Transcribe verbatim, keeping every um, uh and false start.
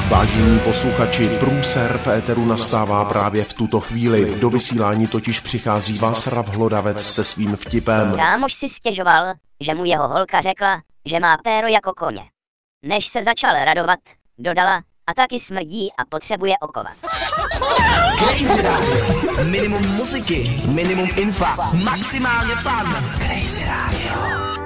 Vážení posluchači, průser v éteru nastává právě v tuto chvíli. Do vysílání totiž přichází Václav Hlodavec se svým vtipem. Kámoš si stěžoval, že mu jeho holka řekla, že má péro jako koně. Než se začal radovat, dodala, a taky smrdí a potřebuje okovat. Crazy Radio. Minimum muziky, minimum infa, maximálně fun. Crazy Radio.